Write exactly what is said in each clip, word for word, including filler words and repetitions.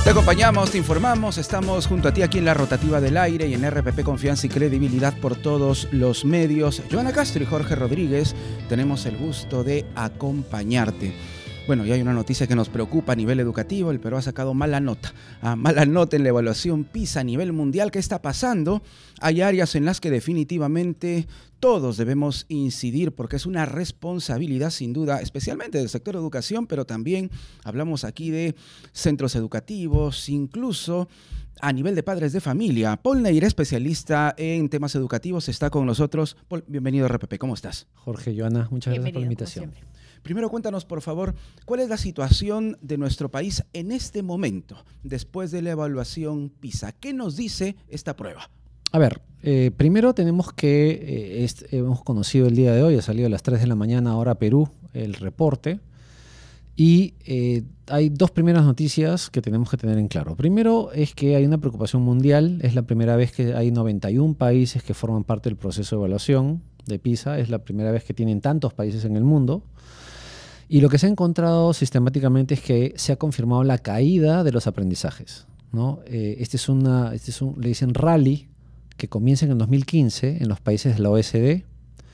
Te acompañamos, te informamos, estamos junto a ti aquí en la rotativa del aire y en R P P Confianza y Credibilidad por todos los medios. Joana Castro y Jorge Rodríguez, tenemos el gusto de acompañarte. Bueno, y hay una noticia que nos preocupa a nivel educativo. El Perú ha sacado mala nota, ah, mala nota en la evaluación PISA a nivel mundial. ¿Qué está pasando? Hay áreas en las que definitivamente todos debemos incidir porque es una responsabilidad sin duda, especialmente del sector educación, pero también hablamos aquí de centros educativos, incluso a nivel de padres de familia. Paul Neira, especialista en temas educativos, está con nosotros. Paul, bienvenido a R P P, ¿cómo estás? Jorge, Joana, muchas gracias por la invitación. Primero cuéntanos, por favor, ¿cuál es la situación de nuestro país en este momento, después de la evaluación PISA? ¿Qué nos dice esta prueba? A ver, eh, primero tenemos que, eh, est- hemos conocido el día de hoy, ha salido a las tres de la mañana hora Perú, el reporte, y eh, hay dos primeras noticias que tenemos que tener en claro. Primero es que hay una preocupación mundial, es la primera vez que hay noventa y un países que forman parte del proceso de evaluación de PISA, es la primera vez que tienen tantos países en el mundo. Y lo que se ha encontrado sistemáticamente es que se ha confirmado la caída de los aprendizajes, ¿no? Eh, este es una, este es un, le dicen rally, que comienza en el dos mil quince en los países de la O E C D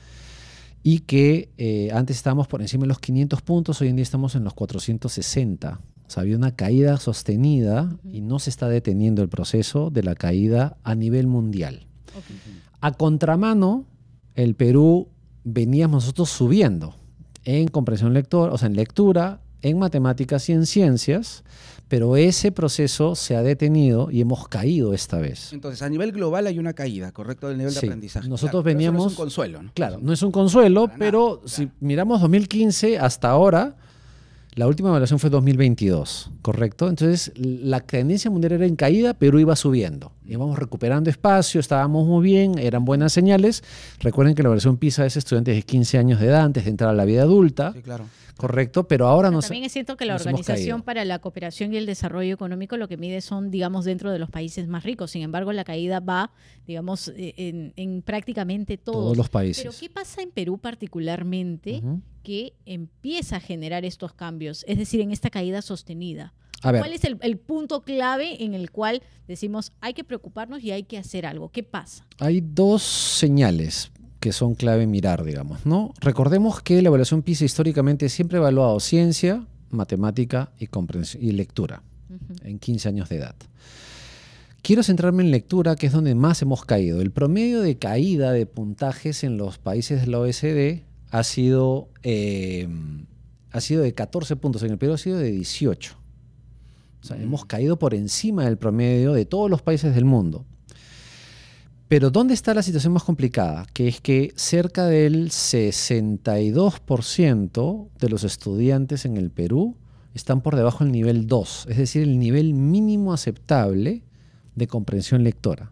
y que eh, antes estábamos por encima de los quinientos puntos, hoy en día estamos en los cuatrocientos sesenta. O sea, había una caída sostenida y no se está deteniendo el proceso de la caída a nivel mundial. Okay. A contramano, el Perú veníamos nosotros subiendo en comprensión lectora, o sea, en lectura, en matemáticas y en ciencias, pero ese proceso se ha detenido y hemos caído esta vez. Entonces, a nivel global hay una caída, ¿correcto? Del nivel sí. de aprendizaje. Nosotros claro, veníamos... no es un consuelo, ¿no? Claro, no es un consuelo, Para pero nada, si claro. miramos dos mil quince hasta ahora, la última evaluación fue dos mil veintidós, ¿correcto? Entonces, la tendencia mundial era en caída, pero iba subiendo. Íbamos recuperando espacio, estábamos muy bien, eran buenas señales. Recuerden que la evaluación PISA es estudiantes de quince años de edad antes de entrar a la vida adulta. Sí, claro. Correcto, pero ahora pero nos también es cierto que la Organización para la Cooperación y el Desarrollo Económico lo que mide son, digamos, dentro de los países más ricos. Sin embargo, la caída va, digamos, en, en prácticamente todos. Todos los países. Pero ¿qué pasa en Perú particularmente uh-huh. que empieza a generar estos cambios? Es decir, en esta caída sostenida. A ver. ¿Cuál es el, el punto clave en el cual decimos hay que preocuparnos y hay que hacer algo? ¿Qué pasa? Hay dos señales que son clave mirar, digamos, ¿no? Recordemos que la evaluación PISA históricamente siempre ha evaluado ciencia, matemática y, comprensión, y lectura uh-huh. en quince años de edad. Quiero centrarme en lectura, que es donde más hemos caído. El promedio de caída de puntajes en los países de la O E C D ha sido, eh, ha sido de catorce puntos, en el Perú ha sido de dieciocho. O sea, uh-huh. hemos caído por encima del promedio de todos los países del mundo. Pero ¿dónde está la situación más complicada? Que es que cerca del sesenta y dos por ciento de los estudiantes en el Perú están por debajo del nivel dos, es decir, el nivel mínimo aceptable de comprensión lectora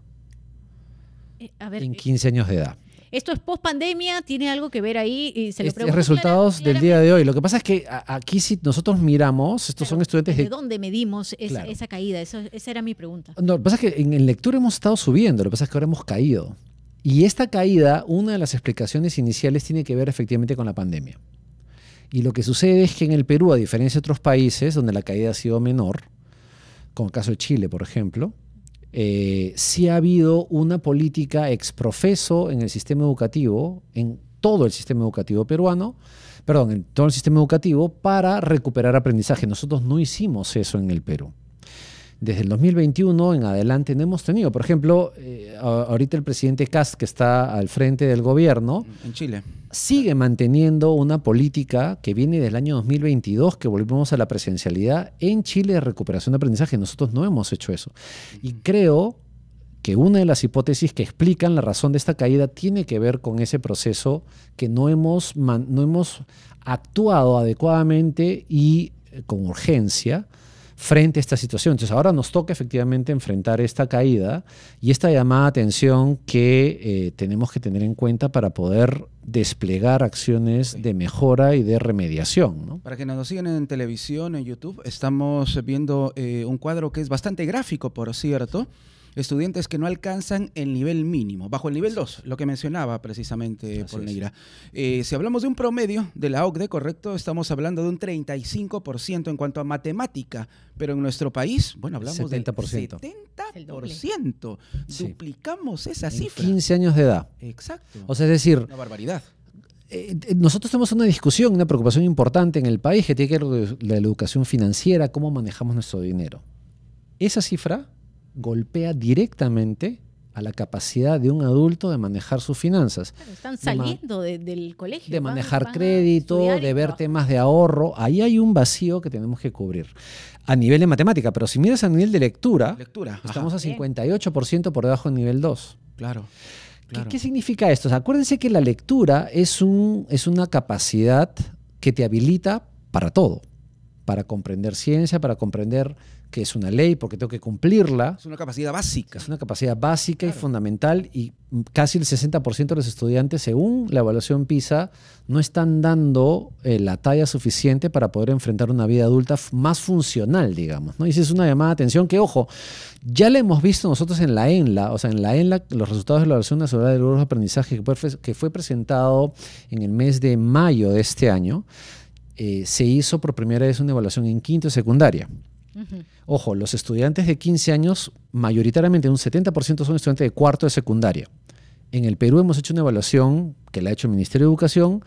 eh, a ver, en quince años de edad. ¿Esto es post pandemia? ¿Tiene algo que ver ahí? Y se es, es resultados clara, del día de hoy. Lo que pasa es que a, aquí si nosotros miramos, estos claro, son estudiantes de... ¿De dónde medimos esa, claro. esa caída? Eso, esa era mi pregunta. No, lo que pasa es que en, en lectura hemos estado subiendo, lo que pasa es que ahora hemos caído. Y esta caída, una de las explicaciones iniciales tiene que ver efectivamente con la pandemia. Y lo que sucede es que en el Perú, a diferencia de otros países donde la caída ha sido menor, como el caso de Chile, por ejemplo, Eh, sí ha habido una política exprofeso en el sistema educativo, en todo el sistema educativo peruano, perdón, en todo el sistema educativo para recuperar aprendizaje. Nosotros no hicimos eso en el Perú. Desde el dos mil veintiuno en adelante no hemos tenido, por ejemplo, eh, ahorita el presidente Kast, que está al frente del gobierno, en Chile, sigue manteniendo una política que viene del año dos mil veintidós, que volvimos a la presencialidad en Chile de recuperación de aprendizaje. Nosotros no hemos hecho eso. Y creo que una de las hipótesis que explican la razón de esta caída tiene que ver con ese proceso que no hemos, man, no hemos actuado adecuadamente y eh, con urgencia frente a esta situación. Entonces ahora nos toca efectivamente enfrentar esta caída y esta llamada de atención que eh, tenemos que tener en cuenta para poder desplegar acciones de mejora y de remediación, ¿no? Para quienes nos siguen en televisión, en YouTube, estamos viendo eh, un cuadro que es bastante gráfico, por cierto, estudiantes que no alcanzan el nivel mínimo, bajo el nivel dos, lo que mencionaba precisamente Paul Neira. Eh, si hablamos de un promedio de la O C D E, correcto, estamos hablando de un treinta y cinco por ciento en cuanto a matemática, pero en nuestro país, bueno, hablamos setenta por ciento. del setenta por ciento. Duplicamos esa en cifra. quince años de edad. Exacto. O sea, es decir... Una barbaridad. Eh, nosotros tenemos una discusión, una preocupación importante en el país que tiene que ver con la educación financiera, cómo manejamos nuestro dinero. Esa cifra golpea directamente a la capacidad de un adulto de manejar sus finanzas. Claro, están saliendo de, de, del colegio. De van, manejar van crédito, de ver temas de ahorro. Ahí hay un vacío que tenemos que cubrir. A nivel de matemática, pero si miras a nivel de lectura, lectura. estamos Ajá. a cincuenta y ocho por ciento por debajo del nivel dos. Claro. Claro. ¿Qué, ¿Qué significa esto? O sea, acuérdense que la lectura es, un, es una capacidad que te habilita para todo. Para comprender ciencia, para comprender que es una ley, porque tengo que cumplirla. Es una capacidad básica. Es una capacidad básica claro. y fundamental, y casi el sesenta por ciento de los estudiantes, según la evaluación PISA, no están dando eh, la talla suficiente para poder enfrentar una vida adulta más funcional, digamos, ¿no? Y esa es una llamada de atención que, ojo, ya la hemos visto nosotros en la ENLA, o sea, en la ENLA, los resultados de la evaluación nacional de logros de aprendizaje que fue, que fue presentado en el mes de mayo de este año, eh, se hizo por primera vez una evaluación en quinto y secundaria. Uh-huh. Ojo, los estudiantes de quince años, mayoritariamente un setenta por ciento son estudiantes de cuarto de secundaria. En el Perú hemos hecho una evaluación que la ha hecho el Ministerio de Educación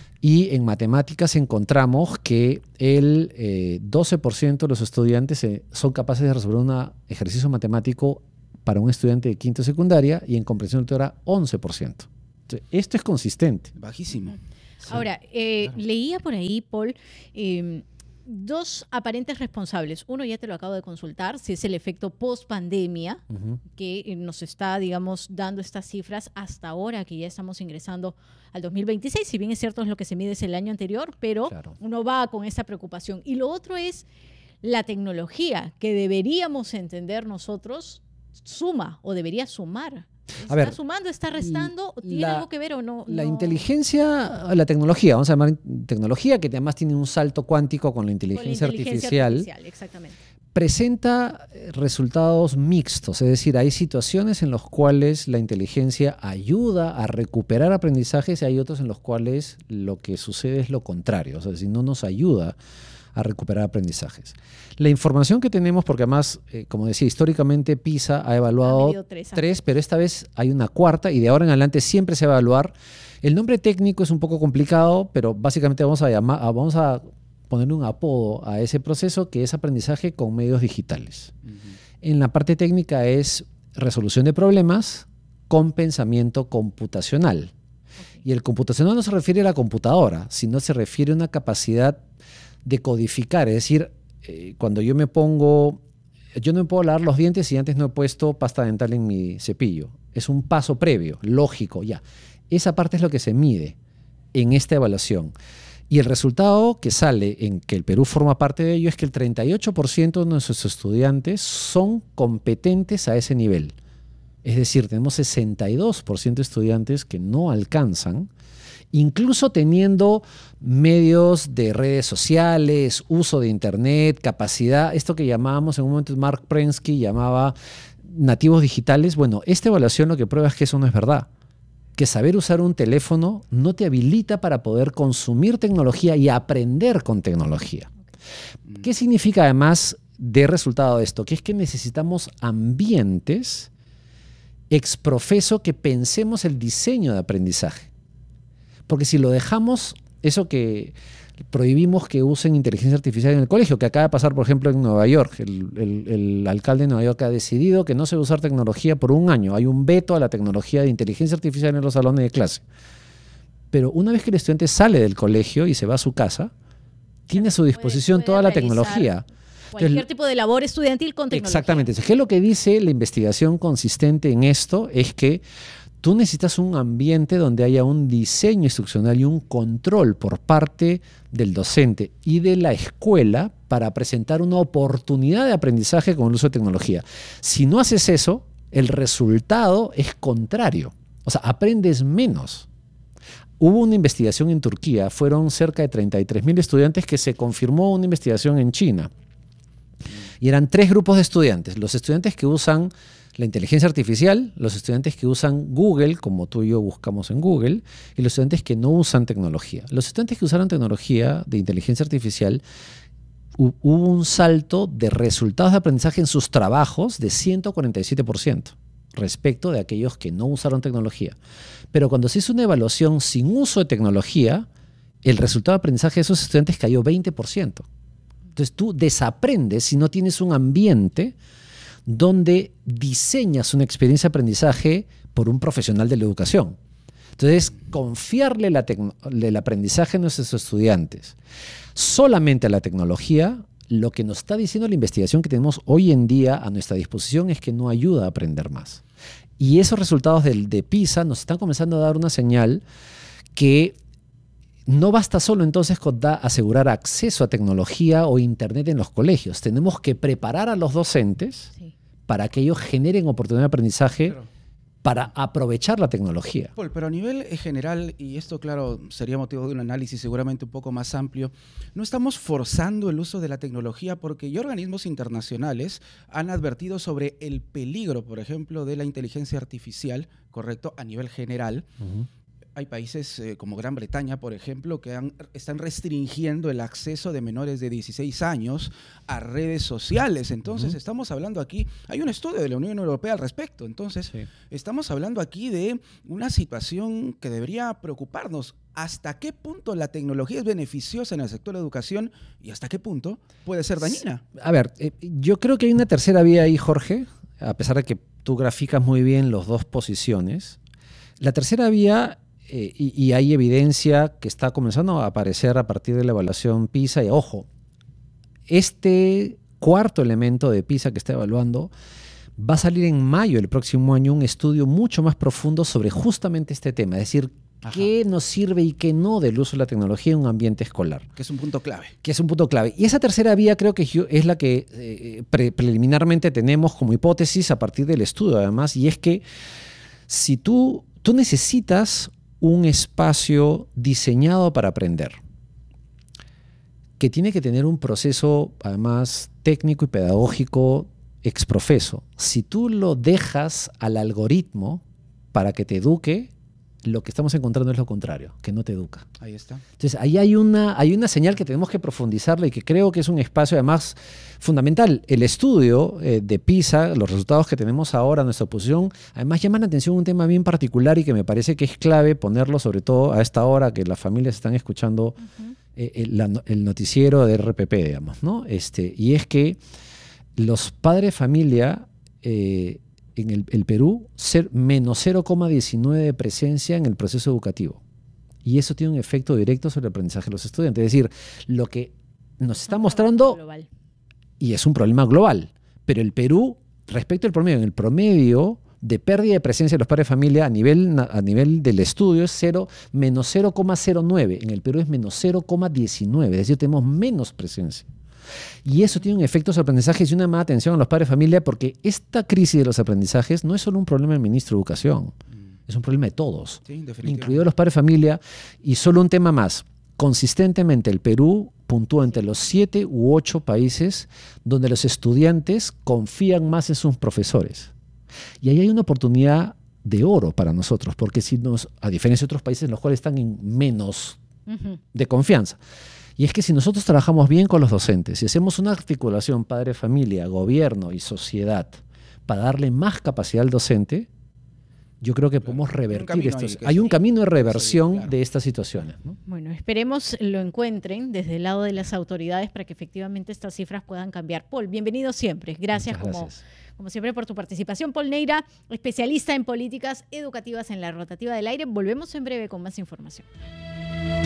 y en matemáticas encontramos que el eh, doce por ciento de los estudiantes eh, son capaces de resolver un ejercicio matemático para un estudiante de quinto de secundaria y en comprensión lectora once por ciento. Entonces, esto es consistente. Bajísimo. Sí. Ahora, eh, claro. leía por ahí, Paul, eh, dos aparentes responsables. Uno ya te lo acabo de consultar, si es el efecto post-pandemia, uh-huh. que nos está, digamos, dando estas cifras hasta ahora, que ya estamos ingresando al dos mil veintiséis. Si bien es cierto, es lo que se mide es el año anterior, pero claro. uno va con esa preocupación. Y lo otro es la tecnología, que deberíamos entender nosotros, suma o debería sumar. ¿Está a ver, sumando, está restando? ¿Tiene la, algo que ver o no? La no? inteligencia, la tecnología, vamos a llamar tecnología, que además tiene un salto cuántico con la inteligencia, con la inteligencia artificial, artificial exactamente. presenta resultados mixtos. Es decir, hay situaciones en las cuales la inteligencia ayuda a recuperar aprendizajes y hay otros en los cuales lo que sucede es lo contrario. O sea, si no nos ayuda a recuperar aprendizajes. La información que tenemos, porque además, eh, como decía, históricamente PISA ha evaluado ha tres, tres, pero esta vez hay una cuarta y de ahora en adelante siempre se va a evaluar. El nombre técnico es un poco complicado, pero básicamente vamos a, llamar, vamos a ponerle un apodo a ese proceso que es aprendizaje con medios digitales. Uh-huh. En la parte técnica es resolución de problemas con pensamiento computacional. Okay. Y el computacional no se refiere a la computadora, sino se refiere a una capacidad de codificar, es decir, eh, cuando yo me pongo, yo no me puedo lavar los dientes si antes no he puesto pasta dental en mi cepillo. Es un paso previo, lógico, ya. Esa parte es lo que se mide en esta evaluación. Y el resultado que sale en que el Perú forma parte de ello es que el treinta y ocho por ciento de nuestros estudiantes son competentes a ese nivel. Es decir, tenemos sesenta y dos por ciento de estudiantes que no alcanzan, incluso teniendo medios de redes sociales, uso de internet, capacidad, esto que llamábamos en un momento Mark Prensky llamaba nativos digitales. Bueno, esta evaluación lo que prueba es que eso no es verdad, que saber usar un teléfono no te habilita para poder consumir tecnología y aprender con tecnología. ¿Qué significa además de resultado de esto? Que es que necesitamos ambientes exprofeso que pensemos el diseño de aprendizaje. Porque si lo dejamos, eso que prohibimos que usen inteligencia artificial en el colegio, que acaba de pasar, por ejemplo, en Nueva York. El, el, el alcalde de Nueva York ha decidido que no se va a usar tecnología por un año. Hay un veto a la tecnología de inteligencia artificial en los salones de clase. Pero una vez que el estudiante sale del colegio y se va a su casa, tiene a su disposición puede, puede toda la tecnología. Cualquier Entonces, tipo de labor estudiantil con tecnología. Exactamente. ¿Qué es lo que dice la investigación consistente en esto? Es que tú necesitas un ambiente donde haya un diseño instruccional y un control por parte del docente y de la escuela para presentar una oportunidad de aprendizaje con el uso de tecnología. Si no haces eso, el resultado es contrario. O sea, aprendes menos. Hubo una investigación en Turquía, fueron cerca de treinta y tres mil estudiantes que se confirmó una investigación en China. Y eran tres grupos de estudiantes. Los estudiantes que usan la inteligencia artificial, los estudiantes que usan Google, como tú y yo buscamos en Google, y los estudiantes que no usan tecnología. Los estudiantes que usaron tecnología de inteligencia artificial, hu- hubo un salto de resultados de aprendizaje en sus trabajos de ciento cuarenta y siete por ciento respecto de aquellos que no usaron tecnología. Pero cuando se hizo una evaluación sin uso de tecnología, el resultado de aprendizaje de esos estudiantes cayó veinte por ciento. Entonces tú desaprendes si no tienes un ambiente donde diseñas una experiencia de aprendizaje por un profesional de la educación. Entonces, confiarle la tecno- el aprendizaje a nuestros estudiantes solamente a la tecnología, lo que nos está diciendo la investigación que tenemos hoy en día a nuestra disposición es que no ayuda a aprender más. Y esos resultados del, de PISA nos están comenzando a dar una señal que no basta solo entonces con da, asegurar acceso a tecnología o internet en los colegios. Tenemos que preparar a los docentes sí. para que ellos generen oportunidad de aprendizaje claro. para aprovechar la tecnología. Paul, pero a nivel general, y esto claro sería motivo de un análisis seguramente un poco más amplio, no estamos forzando el uso de la tecnología porque ya organismos internacionales han advertido sobre el peligro, por ejemplo, de la inteligencia artificial, correcto, a nivel general. Uh-huh. Hay países eh, como Gran Bretaña, por ejemplo, que han, están restringiendo el acceso de menores de dieciséis años a redes sociales. Entonces, uh-huh. estamos hablando aquí, hay un estudio de la Unión Europea al respecto. Entonces, sí. estamos hablando aquí de una situación que debería preocuparnos. ¿Hasta qué punto la tecnología es beneficiosa en el sector de la educación y hasta qué punto puede ser dañina? A ver, eh, yo creo que hay una tercera vía ahí, Jorge, a pesar de que tú graficas muy bien las dos posiciones. La tercera vía... Eh, y, y hay evidencia que está comenzando a aparecer a partir de la evaluación PISA. Y ojo, este cuarto elemento de PISA que está evaluando va a salir en mayo del próximo año un estudio mucho más profundo sobre justamente este tema. Es decir, Ajá. qué nos sirve y qué no del uso de la tecnología en un ambiente escolar. Que es un punto clave. Que es un punto clave. Y esa tercera vía creo que es la que eh, pre- preliminarmente tenemos como hipótesis a partir del estudio además. Y es que si tú, tú necesitas un espacio diseñado para aprender, que tiene que tener un proceso, además, técnico y pedagógico exprofeso. Si tú lo dejas al algoritmo para que te eduque, lo que estamos encontrando es lo contrario, que no te educa. Ahí está. Entonces, ahí hay una, hay una señal que tenemos que profundizarla y que creo que es un espacio, además, fundamental. El estudio eh, de PISA, los resultados que tenemos ahora, nuestra posición, además llaman la atención un tema bien particular y que me parece que es clave ponerlo, sobre todo a esta hora que las familias están escuchando uh-huh. eh, el, la, el noticiero de R P P, digamos, ¿no? Este, y es que los padres de familia... Eh, en el, el Perú, ser menos cero coma diecinueve de presencia en el proceso educativo. Y eso tiene un efecto directo sobre el aprendizaje de los estudiantes. Es decir, lo que nos está mostrando... Global. Y es un problema global. Pero el Perú, respecto al promedio, en el promedio de pérdida de presencia de los padres de familia a nivel, a nivel del estudio es cero, menos cero coma cero nueve. En el Perú es menos cero coma diecinueve. Es decir, tenemos menos presencia. Y eso tiene un efecto sobre aprendizaje y una más atención a los padres de familia porque esta crisis de los aprendizajes no es solo un problema del ministro de Educación, mm. es un problema de todos, sí, incluidos los padres de familia. Y solo un tema más, consistentemente el Perú puntúa entre los siete u ocho países donde los estudiantes confían más en sus profesores. Y ahí hay una oportunidad de oro para nosotros, porque si nos, a diferencia de otros países en los cuales están en menos uh-huh. de confianza. Y es que si nosotros trabajamos bien con los docentes, si hacemos una articulación padre-familia, gobierno y sociedad para darle más capacidad al docente, yo creo que claro, podemos revertir esto. Hay, hay un camino de reversión sí, claro. de estas situaciones, ¿no? Bueno, esperemos lo encuentren desde el lado de las autoridades para que efectivamente estas cifras puedan cambiar. Paul, bienvenido siempre. Gracias, como, gracias. como siempre por tu participación. Paul Neira, especialista en políticas educativas en la Rotativa del Aire. Volvemos en breve con más información.